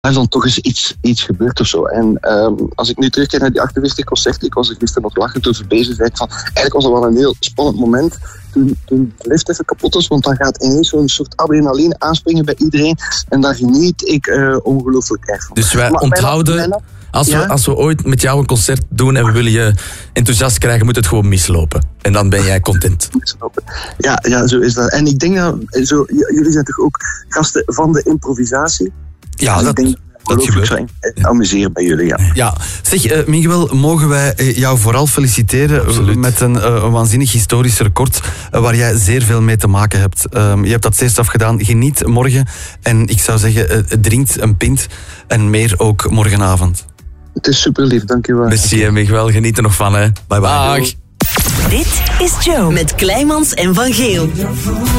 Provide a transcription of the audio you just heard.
is dan toch eens iets gebeurd of zo. En als ik nu terugkijk naar die 48 concerten, ik was er gisteren nog lachend over bezig, zei ik van, eigenlijk was dat wel een heel spannend moment toen de lift even kapot was, want dan gaat ineens zo'n soort adrenaline aanspringen bij iedereen en daar geniet ik ongelooflijk erg van. Dus wij onthouden, als we ooit met jou een concert doen en we willen je enthousiast krijgen, moet het gewoon mislopen. En dan ben jij content. Ja, zo is dat. En ik denk dat, jullie zijn toch ook gasten van de improvisatie? Ja, dat gebeurt. Ik amuseren bij jullie, ja. Ja. Zeg, Miguel, mogen wij jou vooral feliciteren. Absoluut. Met een waanzinnig historisch record waar jij zeer veel mee te maken hebt. Je hebt dat steeds afgedaan. Geniet morgen. En ik zou zeggen, drinkt een pint en meer ook morgenavond. Het is super lief, dankjewel. Merci, Miguel. Geniet er nog van, hè. Bye bye. Dit is Joe met Kleimans en Van Geel.